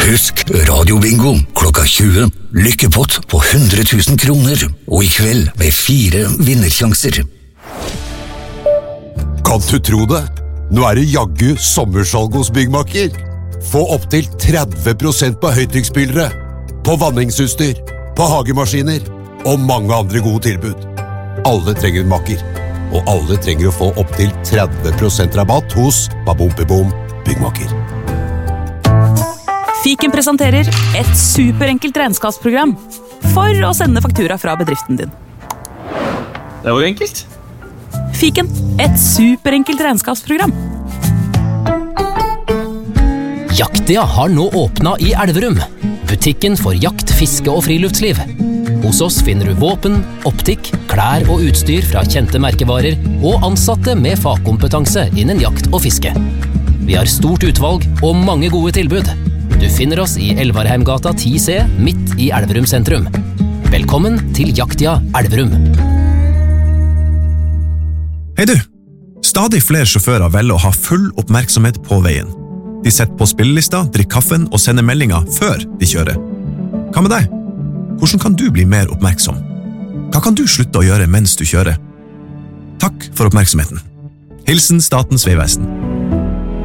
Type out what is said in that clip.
Husk radiobingo klokka 20. Lykkepott på 100 000 kroner. Og i kveld med 4 vinnersjanser. Kan du tro det? Nå det jaggu sommersalg hos Byggmaker. Få opp til 30% på høytrykksspillere, på vanningsutstyr, på hagemaskiner og mange andre gode tilbud. Alle trenger en makker, og alle trenger å få opp til 30% rabatt hos Babompebom Byggmaker. Fiken presenterer et superenkelt regnskapsprogram for å sende faktura fra bedriften din. Det var enkelt. Fiken, et superenkelt regnskapsprogram. Jaktia har nå åpnet i Elverum. Butikken for jakt, fiske og friluftsliv. Hos oss finner du våpen, optikk, klær og utstyr fra kjente merkevarer og ansatte med fagkompetanse innen jakt og fiske. Vi har stort utvalg og mange gode tilbud. Du finner oss i Elvarheimgata 10C, midt i Elverum sentrum. Velkommen til Jaktia Elverum. Hei du! Stadig flere sjåfører velger å ha full oppmerksomhet på veien. De setter på spillelista, drikker kaffen og sender meldinger før de kjører. Hva med deg? Hvordan kan du bli mer oppmerksom? Hva kan du slutte å gjøre mens du kjører? Takk for oppmerksomheten. Hilsen Statens Vegvesen.